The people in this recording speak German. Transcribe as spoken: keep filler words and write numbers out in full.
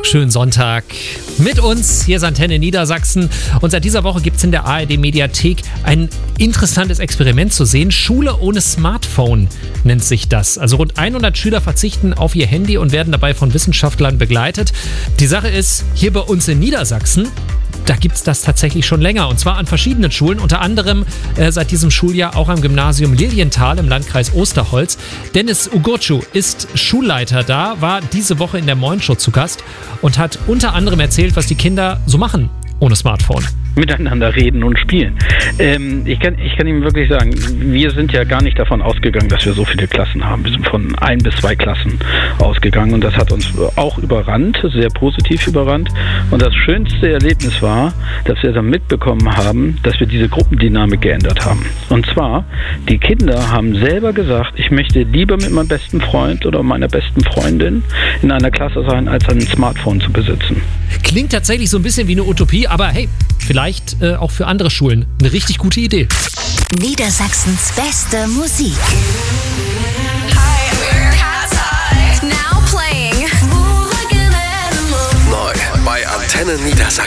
Schönen Sonntag mit uns. Hier ist Antenne Niedersachsen. Und seit dieser Woche gibt es in der A R D-Mediathek ein interessantes Experiment zu sehen. Schule ohne Smartphone nennt sich das. Also rund hundert Schüler verzichten auf ihr Handy und werden dabei von Wissenschaftlern begleitet. Die Sache ist, hier bei uns in Niedersachsen, da gibt es das tatsächlich schon länger. Und zwar an verschiedenen Schulen, unter anderem äh, seit diesem Schuljahr auch am Gymnasium Lilienthal im Landkreis Osterholz. Dennis Ugurcu ist Schulleiter da, war diese Woche in der Moin-Show zu Gast und hat unter anderem erzählt, was die Kinder so machen ohne Smartphone. Miteinander reden und spielen. Ähm, ich kann, ich kann Ihnen wirklich sagen, wir sind ja gar nicht davon ausgegangen, dass wir so viele Klassen haben. Wir sind von ein bis zwei Klassen ausgegangen und das hat uns auch überrannt, sehr positiv überrannt. Und das schönste Erlebnis war, dass wir dann mitbekommen haben, dass wir diese Gruppendynamik geändert haben. Und zwar, die Kinder haben selber gesagt, ich möchte lieber mit meinem besten Freund oder meiner besten Freundin in einer Klasse sein, als ein Smartphone zu besitzen. Klingt tatsächlich so ein bisschen wie eine Utopie, aber hey, vielleicht äh, auch für andere Schulen eine richtig gute Idee. Niedersachsens beste Musik. Hi, we're Cat's Eye. Now playing. Neu bei Antenne Niedersachsen.